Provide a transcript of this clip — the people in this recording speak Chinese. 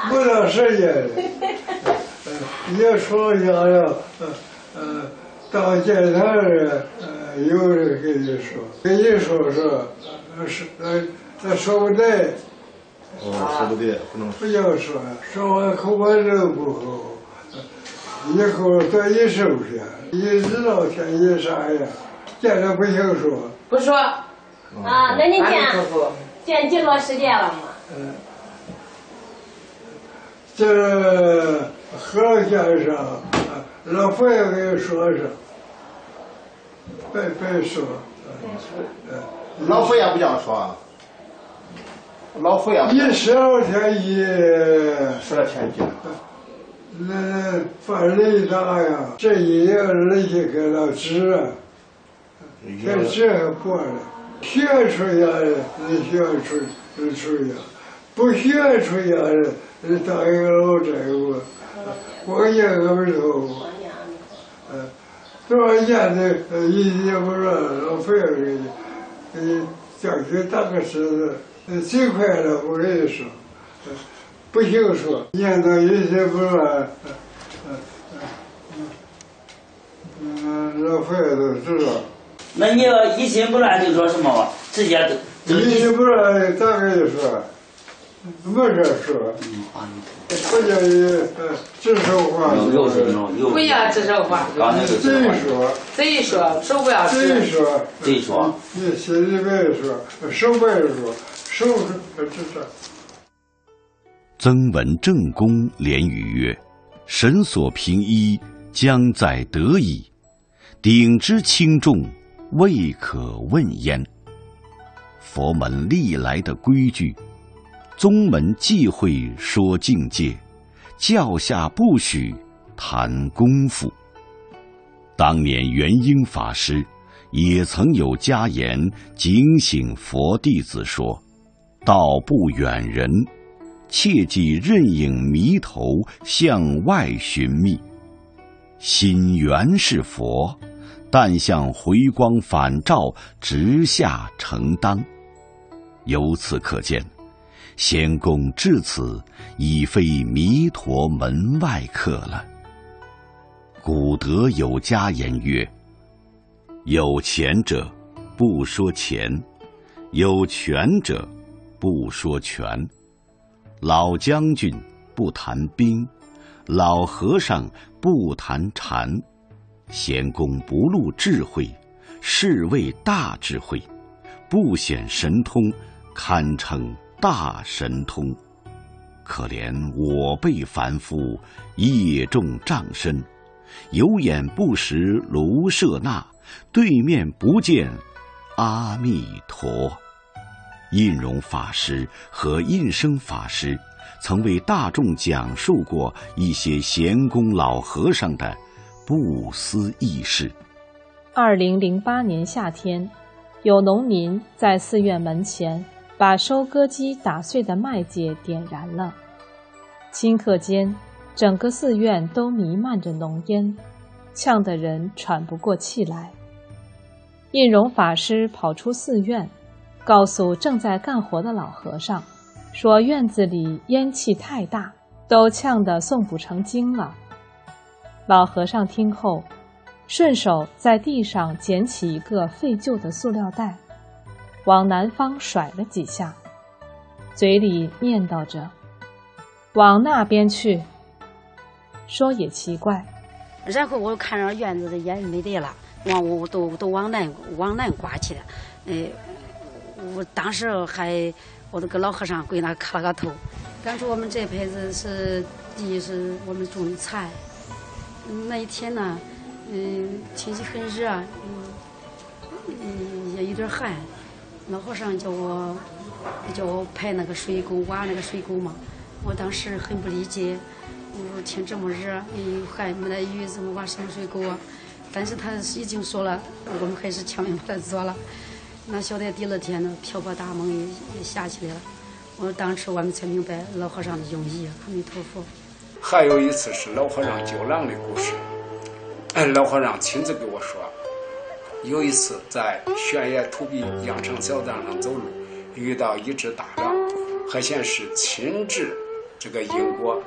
不到时间了。也说想要到检查人，有人跟你说说不对。 说不对，不能不要说完口感都不好，以后到你手下，你知道天气啥样，见了不行说。 不说。 那你见几多时间了吗？ 这何先生，老佛爷给说上，别说。 老佛爷不这样说。老佛爷你12天一 12天一， 那犯雷大呀，这一夜那些给他治，这治过了，学出来的那学出呀，不学出来的那当一个老债务，光年个不头，多少年的也不让老佛爷给你叫去打个石子。最快了，我跟你说，不行说，念到一些不乱，老佛爷都知道。 那你要一心不乱就说什么吧？直接都一心不乱，咋跟你说？没事说。不叫你指手画脚。 不要指手画脚。贼说不要指。 贼说。 你心里别说，手别说。 曾文正公连语曰：“神所平一，将在得矣；鼎之轻重，未可问焉。”佛门历来的规矩，宗门忌讳说境界，教下不许谈功夫。当年元英法师也曾有家言警醒佛弟子说：“道不远人，切忌任影迷头向外寻觅。心原是佛，但向回光返照直下承当。”由此可见，仙公至此已非弥陀门外客了。古德有家言曰：“有钱者不说钱，有权者不说权。老将军不谈兵，老和尚不谈禅。仙公不露智慧，是谓大智慧；不显神通，堪称大神通。可怜我辈凡夫，业重障身，有眼不识卢舍那，对面不见阿弥陀。”印容法师和印生法师曾为大众讲述过一些贤公老和尚的不思议事。 2008年夏天，有农民在寺院门前把收割机打碎的麦秸点燃了，顷刻间整个寺院都弥漫着浓烟，呛得人喘不过气来。印容法师跑出寺院，告诉正在干活的老和尚，说院子里烟气太大，都呛得诵不成经了。老和尚听后，顺手在地上捡起一个废旧的塑料袋，往南方甩了几下，嘴里念叨着：“往那边去。”说也奇怪。 然后我看着院子的烟没得了，我都往南刮去了。我当时我都跟老和尚跪那磕了个头。当初我们这辈子是第一是我们种的菜。那一天呢，天气很热，也有点寒。老和尚叫我排那个水沟，挖那个水沟嘛。我当时很不理解，我说天这么热，还没得雨，怎么挖什么水沟啊？但是他已经说了，我们还是强行把它做了。那晓得第二天呢，瓢泼大蒙也下起来了。当时我们才明白老和尚的用意。阿弥陀佛。 还有一次是老和尚救狼的故事。老和尚亲自给我说，有一次在悬崖土壁羊肠小道上走路，遇到一只大狼，还先是亲自这个因果